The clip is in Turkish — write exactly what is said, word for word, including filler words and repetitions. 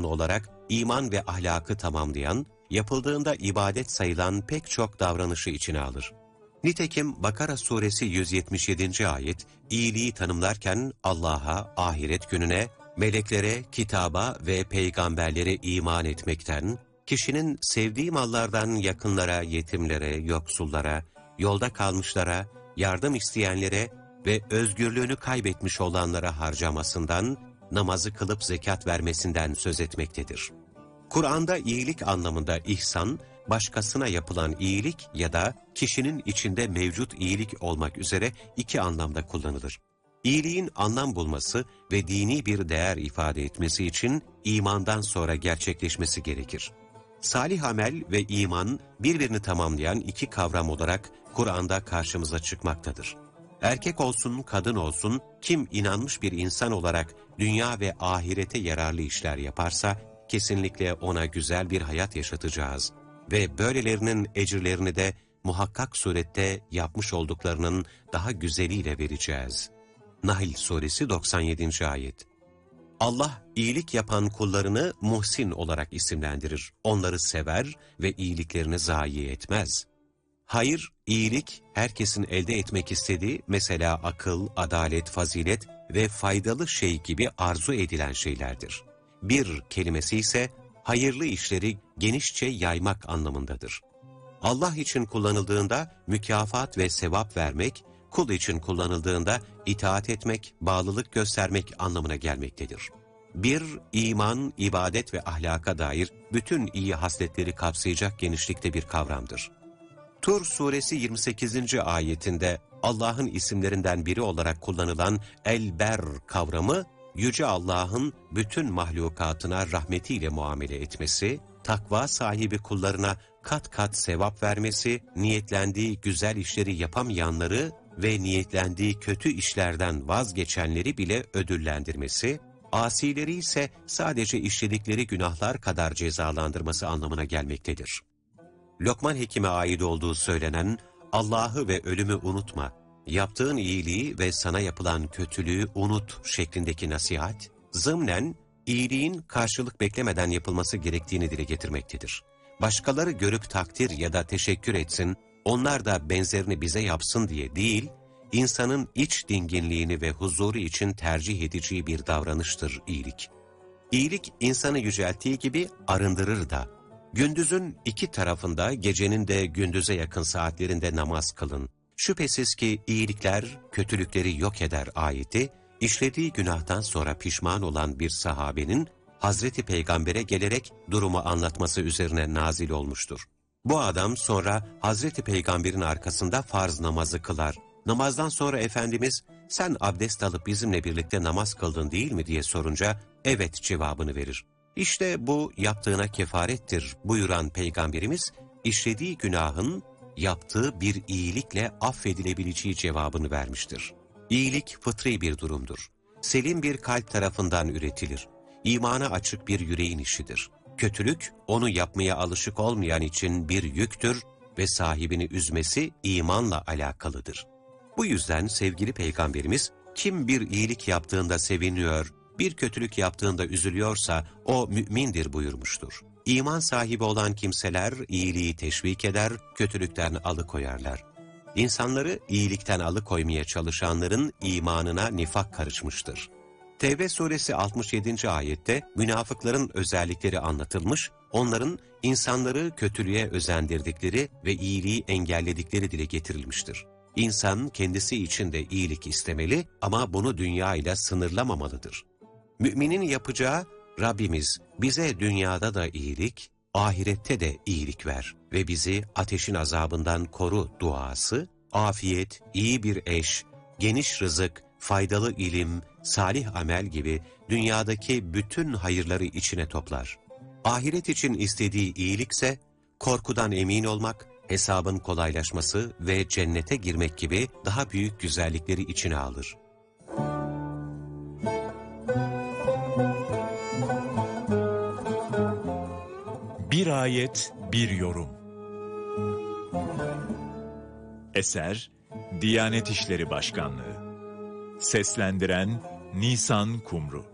tamamlı olarak iman ve ahlakı tamamlayan, yapıldığında ibadet sayılan pek çok davranışı içine alır. Nitekim Bakara suresi yüz yetmiş yedinci ayet, iyiliği tanımlarken Allah'a, ahiret gününe, meleklere, kitaba ve peygamberlere iman etmekten, kişinin sevdiği mallardan yakınlara, yetimlere, yoksullara, yolda kalmışlara, yardım isteyenlere ve özgürlüğünü kaybetmiş olanlara harcamasından, namazı kılıp zekat vermesinden söz etmektedir. Kur'an'da iyilik anlamında ihsan, başkasına yapılan iyilik ya da kişinin içinde mevcut iyilik olmak üzere iki anlamda kullanılır. İyiliğin anlam bulması ve dini bir değer ifade etmesi için imandan sonra gerçekleşmesi gerekir. Salih amel ve iman birbirini tamamlayan iki kavram olarak Kur'an'da karşımıza çıkmaktadır. Erkek olsun, kadın olsun, kim inanmış bir insan olarak dünya ve ahirete yararlı işler yaparsa, kesinlikle ona güzel bir hayat yaşatacağız ve böylelerinin ecirlerini de muhakkak surette yapmış olduklarının daha güzeliyle vereceğiz. Nahl suresi doksan yedinci ayet. Allah iyilik yapan kullarını muhsin olarak isimlendirir. Onları sever ve iyiliklerini zayi etmez. Hayır, iyilik herkesin elde etmek istediği, mesela akıl, adalet, fazilet ve faydalı şey gibi arzu edilen şeylerdir. Bir kelimesi ise hayırlı işleri genişçe yaymak anlamındadır. Allah için kullanıldığında mükafat ve sevap vermek, kul için kullanıldığında itaat etmek, bağlılık göstermek anlamına gelmektedir. Bir, iman, ibadet ve ahlaka dair bütün iyi hasletleri kapsayacak genişlikte bir kavramdır. Tur suresi yirmi sekizinci ayetinde Allah'ın isimlerinden biri olarak kullanılan El-Ber kavramı, Yüce Allah'ın bütün mahlukatına rahmetiyle muamele etmesi, takva sahibi kullarına kat kat sevap vermesi, niyetlendiği güzel işleri yapamayanları ve niyetlendiği kötü işlerden vazgeçenleri bile ödüllendirmesi, asileri ise sadece işledikleri günahlar kadar cezalandırması anlamına gelmektedir. Lokman Hekim'e ait olduğu söylenen, Allah'ı ve ölümü unutma, yaptığın iyiliği ve sana yapılan kötülüğü unut şeklindeki nasihat, zımnen iyiliğin karşılık beklemeden yapılması gerektiğini dile getirmektedir. Başkaları görüp takdir ya da teşekkür etsin, onlar da benzerini bize yapsın diye değil, insanın iç dinginliğini ve huzuru için tercih edeceği bir davranıştır iyilik. İyilik insanı yücelttiği gibi arındırır da. Gündüzün iki tarafında, gecenin de gündüze yakın saatlerinde namaz kılın. Şüphesiz ki iyilikler kötülükleri yok eder ayeti, işlediği günahtan sonra pişman olan bir sahabenin Hazreti Peygamber'e gelerek durumu anlatması üzerine nazil olmuştur. Bu adam sonra Hazreti Peygamber'in arkasında farz namazı kılar. Namazdan sonra Efendimiz, sen abdest alıp bizimle birlikte namaz kıldın değil mi diye sorunca, evet cevabını verir. İşte bu yaptığına kefarettir buyuran Peygamberimiz, işlediği günahın yaptığı bir iyilikle affedilebileceği cevabını vermiştir. İyilik fıtri bir durumdur. Selim bir kalp tarafından üretilir. İmana açık bir yüreğin işidir. Kötülük, onu yapmaya alışık olmayan için bir yüktür ve sahibini üzmesi imanla alakalıdır. Bu yüzden sevgili Peygamberimiz, kim bir iyilik yaptığında seviniyor, bir kötülük yaptığında üzülüyorsa o mümindir buyurmuştur. İman sahibi olan kimseler iyiliği teşvik eder, kötülükten alıkoyarlar. İnsanları iyilikten alıkoymaya çalışanların imanına nifak karışmıştır. Tevbe suresi altmış yedinci ayette münafıkların özellikleri anlatılmış, onların insanları kötülüğe özendirdikleri ve iyiliği engelledikleri dile getirilmiştir. İnsan kendisi için de iyilik istemeli ama bunu dünya ile sınırlamamalıdır. Müminin yapacağı, Rabbimiz bize dünyada da iyilik, ahirette de iyilik ver ve bizi ateşin azabından koru duası, afiyet, iyi bir eş, geniş rızık, faydalı ilim, salih amel gibi dünyadaki bütün hayırları içine toplar. Ahiret için istediği iyilikse, korkudan emin olmak, hesabın kolaylaşması ve cennete girmek gibi daha büyük güzellikleri içine alır. Bir ayet, bir yorum. Eser, Diyanet İşleri Başkanlığı. Seslendiren Nisan Kumru.